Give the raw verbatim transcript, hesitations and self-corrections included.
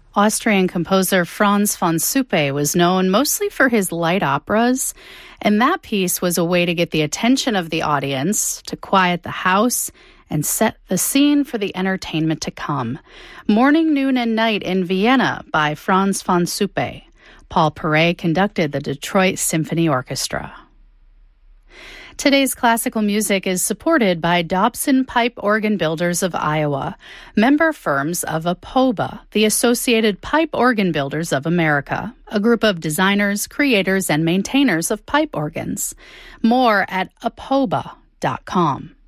Austrian composer Franz von Suppe was known mostly for his light operas, and that piece was a way to get the attention of the audience, to quiet the house, and set the scene for the entertainment to come. Morning, Noon, and Night in Vienna by Franz von Suppe. Paul Perret conducted the Detroit Symphony Orchestra. Today's classical music is supported by Dobson Pipe Organ Builders of Iowa, member firms of APOBA, the Associated Pipe Organ Builders of America, a group of designers, creators, and maintainers of pipe organs. More at apoba dot com.